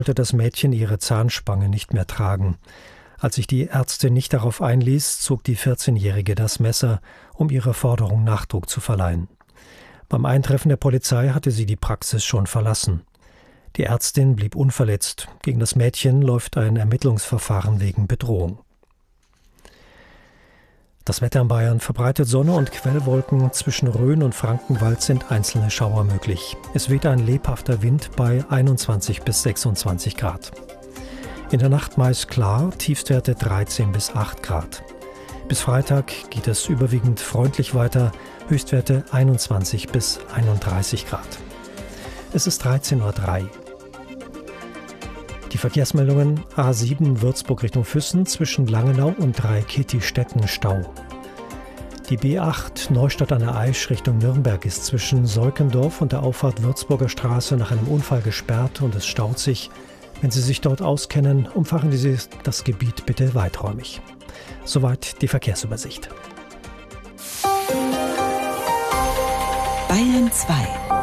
wollte das Mädchen ihre Zahnspange nicht mehr tragen. Als sich die Ärztin nicht darauf einließ, zog die 14-Jährige das Messer, um ihrer Forderung Nachdruck zu verleihen. Beim Eintreffen der Polizei hatte sie die Praxis schon verlassen. Die Ärztin blieb unverletzt. Gegen das Mädchen läuft ein Ermittlungsverfahren wegen Bedrohung. Das Wetter in Bayern: verbreitet Sonne und Quellwolken. Zwischen Rhön und Frankenwald sind einzelne Schauer möglich. Es weht ein lebhafter Wind bei 21 bis 26 Grad. In der Nacht meist klar, Tiefstwerte 13 bis 8 Grad. Bis Freitag geht es überwiegend freundlich weiter, Höchstwerte 21 bis 31 Grad. Es ist 13:03 Uhr. Die Verkehrsmeldungen: A7 Würzburg Richtung Füssen, zwischen Langenau und Dreikitti-Stetten Stau. Die B8 Neustadt an der Aisch Richtung Nürnberg ist zwischen Seukendorf und der Auffahrt Würzburger Straße nach einem Unfall gesperrt und es staut sich. Wenn Sie sich dort auskennen, umfahren Sie das Gebiet bitte weiträumig. Soweit die Verkehrsübersicht. Bayern 2.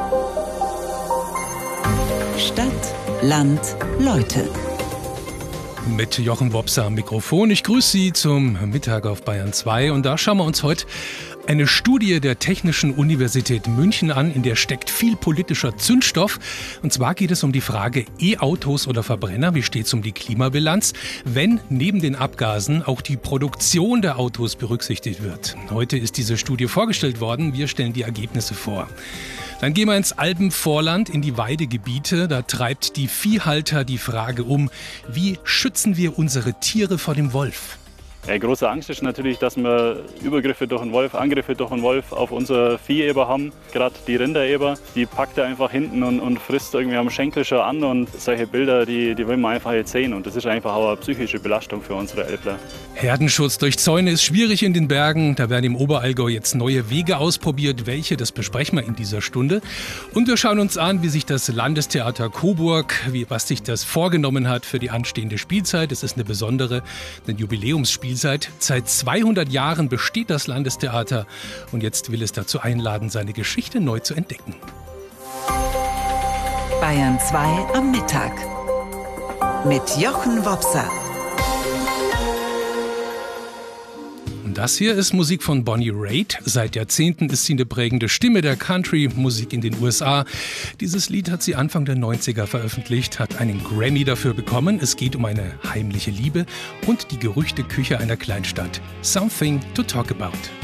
Stadt, Land, Leute. Mit Jochen Wopser am Mikrofon. Ich grüße Sie zum Mittag auf Bayern 2 und da schauen wir uns heute eine Studie der Technischen Universität München an, in der steckt viel politischer Zündstoff. Und zwar geht es um die Frage E-Autos oder Verbrenner. Wie steht es um die Klimabilanz, wenn neben den Abgasen auch die Produktion der Autos berücksichtigt wird? Heute ist diese Studie vorgestellt worden. Wir stellen die Ergebnisse vor. Dann gehen wir ins Alpenvorland, in die Weidegebiete. Da treibt die Viehhalter die Frage um, wie schützen wir unsere Tiere vor dem Wolf? Ja, große Angst ist natürlich, dass wir Übergriffe durch einen Wolf, Angriffe durch einen Wolf auf unser Vieheber haben. Gerade die Rindereber, die packt er einfach hinten und frisst irgendwie am Schenkel schon an. Und solche Bilder, die will man einfach jetzt sehen. Und das ist einfach auch eine psychische Belastung für unsere Älpler. Herdenschutz durch Zäune ist schwierig in den Bergen. Da werden im Oberallgäu jetzt neue Wege ausprobiert. Welche, das besprechen wir in dieser Stunde. Und wir schauen uns an, wie sich das Landestheater Coburg, was sich das vorgenommen hat für die anstehende Spielzeit. Es ist eine besondere, eine Jubiläumsspielzeit. Seit 200 Jahren besteht das Landestheater und jetzt will es dazu einladen, seine Geschichte neu zu entdecken. Bayern 2 am Mittag mit Jochen Wopser. Das hier ist Musik von Bonnie Raitt. Seit Jahrzehnten ist sie eine prägende Stimme der Country-Musik in den USA. Dieses Lied hat sie Anfang der 90er veröffentlicht, hat einen Grammy dafür bekommen. Es geht um eine heimliche Liebe und die Gerüchteküche einer Kleinstadt. Something to talk about.